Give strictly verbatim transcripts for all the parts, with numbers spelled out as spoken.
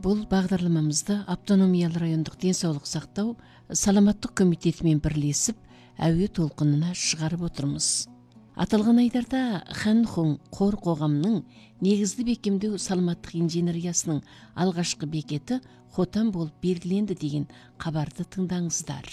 Бұл бағдарламамызды Автономиялы райондық денсаулық сақтау саламаттық комитетімен бірлесіп, әуе толқынына шығарып отырмыз. Аталған айдарда Хан Хун қор қоғамның негізді бекемдеу саламаттық инженериясының алғашқы бекеті Хотан болып белгіленді деген хабарды тыңдаңыздар.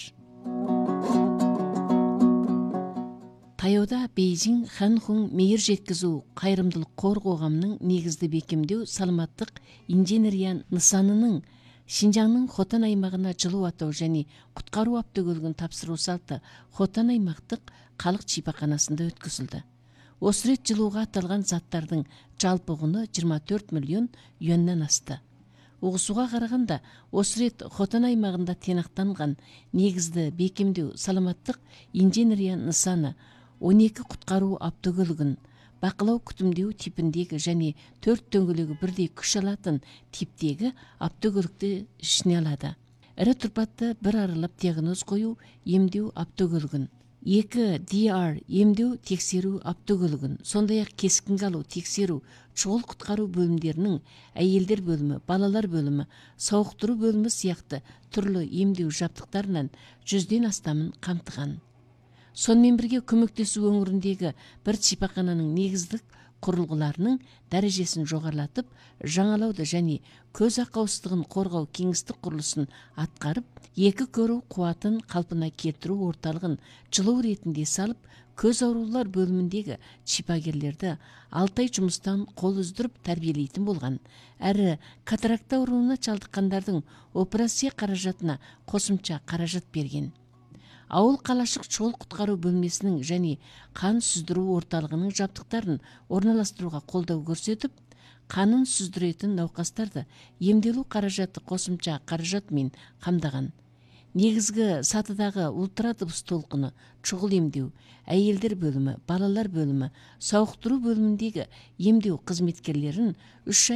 Таяуда Бейжің Хан Хун мейір жеткізу қайырымдылық қор қоғамның негізді бекемдеу саламаттық инженерия нысанының Шинжаңның Хотан аймағына жылу атау және құтқару автокөлігін тапсыру салты Хотан аймақтық халық шипаханасында өткізілді. Осы рет жылуға аталған заттардың жалпы құны жиырма төрт миллион юаннан асты. Ұғысуға қарағанда, осы рет Хотан аймағында тиянақтанған негізді бекемдеу саламаттық инженерия нысаны он екі құтқару автокөлігін, бақылау күтімдеу типіндегі және төрт дөңгелегі бірдей күш алатын типтегі автокөлікті ішіне алады. Ірі тұрпатты бір аралап диагноз қою емдеу автокөлігін, екі ди ар емдеу тексеру автокөлігін, сондай-ақ кескінге алу тексеру шұғыл құтқару бөлімдерінің әйелдер бөлімі, балалар бөлімі, сауықтыру бөлімі сияқты түрлі емдеу жабдықтарынан жүзден астамын қамтыған. Сонымен бірге көмектесу өңіріндегі бір шипахананың негіздік құрылғыларының дәрежесін жоғарлатып, жаңалауды және көз ақауыздығын қорғау кеңістік құрылысын атқарып, екі көру қуатын қалпына келтіру орталығын жылу ретінде салып, көз аурулар бөліміндегі шипагерлерді алты ай жұмыстан қол үздіріп тәрбиелейтін болған. Әрі катаракта ауруына шалдыққандардың операция қаражатына қосымша қаражат берген. Ауыл қалашық шұғыл құтқару бөлмесінің және қан сүздіру орталығының жабдықтарын орналастыруға қолдау көрсетіп, қанын сүздіретін науқастарды емделу қаражаты қосымша қаражатымен қамдаған. Негізгі сатыдағы ультрадыбыс толқыны, шұғыл емдеу, әйелдер бөлімі, балалар бөлімі, сауықтыру бөліміндегі емдеу қызметкерлерін үш